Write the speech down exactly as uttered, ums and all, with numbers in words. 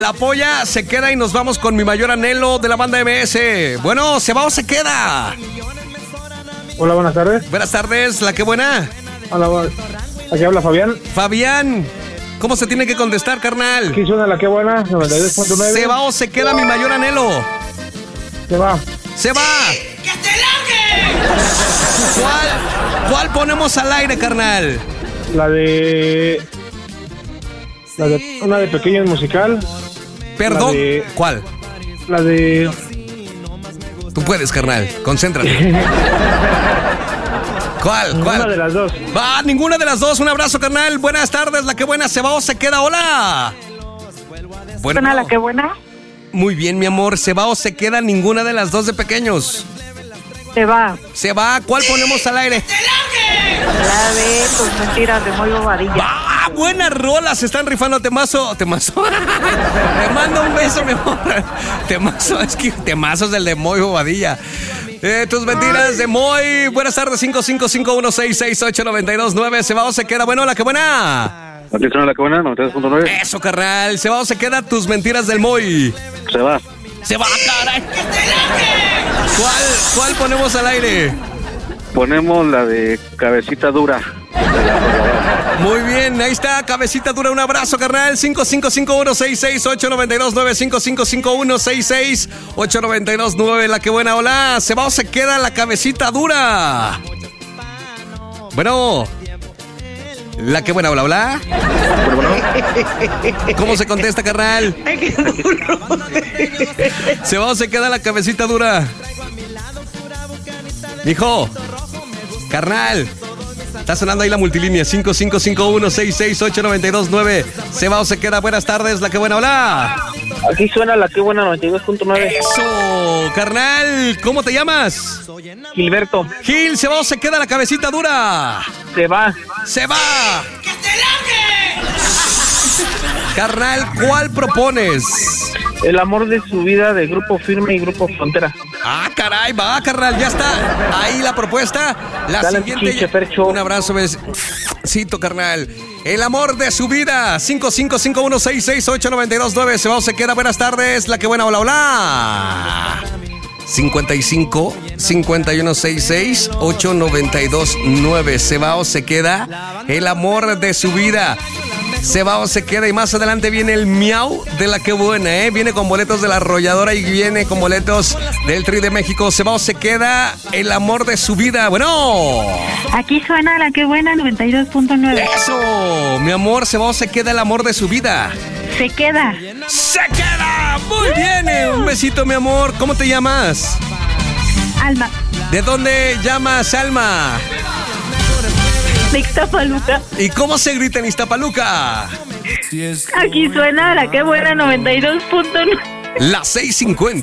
La polla se queda y nos vamos con mi mayor anhelo de la banda M S. Bueno, ¿se va o se queda? Hola, buenas tardes. Buenas tardes, la que buena. Hola, buenas. Aquí habla Fabián. Fabián, ¿cómo se tiene que contestar, carnal? Aquí suena la que buena, noventa y dos punto nueve. ¿Se va o se queda mi mayor anhelo? Se va. ¡Se va! ¡Que te largue! ¿Cuál, cuál ponemos al aire, carnal? La de... La de... Una de Pequeños musical. Perdón, La de- ¿cuál? La de... Tú puedes, carnal, concéntrate. ¿Cuál? Una ¿Cuál? de las dos. Va, ninguna de las dos. Un abrazo, carnal. Buenas tardes, la que buena. ¿Se va o se queda? Hola. Bueno, ¿Suena la que buena? muy bien, mi amor. ¿Se va o se queda? Ninguna de las dos de Pequeños. Se va. Se va. ¿Cuál ponemos al aire? La de tus mentiras de Moy Bobadilla. ¡Ah! Buenas rolas. Se están rifando. Temazo. Temazo. Te mando un beso, mi amor. Temazo. Es que temazo es el de Moy Bobadilla. Eh, tus mentiras de Moy. Buenas tardes. cinco cinco cinco uno seis seis ocho nueve dos nueve. ¿Se va o se queda? Bueno, la que buena. Aquí suena la que buena, noventa y dos punto nueve. Eso, carnal. ¿Se va o se queda? Tus mentiras del Moy. Se va. Se va, caray. ¿Cuál, cuál ponemos al aire? Ponemos la de Cabecita Dura. Muy bien, ahí está, cabecita dura, un abrazo, carnal. cinco cinco cinco uno seis seis ocho nueve dos nueve, cinco cinco cinco uno seis seis ocho nueve dos nueve. La que buena, hola. ¿Se va o se queda la cabecita dura? Bueno. La que buena, hola, hola. ¿Cómo se contesta, carnal? ¿Se va o se queda la cabecita dura? Mijo, carnal. Está sonando ahí la multilínea. cinco cinco cinco uno seis seis ocho nueve dos nueve. ¿Se va o se queda? Buenas tardes, la que buena, hola. Aquí suena la que buena, noventa y dos punto nueve. Eso, carnal. ¿Cómo te llamas? Gilberto. Gil, ¿se va o se queda la cabecita dura? Se va. ¡Se va! ¡Que te largue! Carnal, ¿cuál propones? El amor de su vida de Grupo Firme y Grupo Frontera. Ah, caray, va, carnal, ya está. Ahí la propuesta. La Dale, siguiente. pinche Fercho. Un abrazo, besito, carnal. El amor de su vida. cinco cinco cinco uno seis seis ocho nueve dos nueve. Se va o se queda. Buenas tardes. La que buena, hola, hola. cincuenta y cinco cincuenta y uno sesenta y seis ocho noventa y dos nueve. Se va o se queda el amor de su vida. Se va o se queda. Y más adelante viene el miau de la que buena, ¿eh? Viene con boletos de la Arrolladora y viene con boletos del Tri de México. Se va o se queda el amor de su vida. Bueno. Aquí suena la que buena, noventa y dos punto nueve. Eso, mi amor, se va o se queda el amor de su vida. Se queda. ¡Se queda! Muy bien, eh, un besito, mi amor. ¿Cómo te llamas? Alma. ¿De dónde llamas, Alma? De Ixtapaluca. ¿Y cómo se grita en Iztapaluca? Aquí suena la que buena, noventa y dos punto nueve. Las seis cincuenta.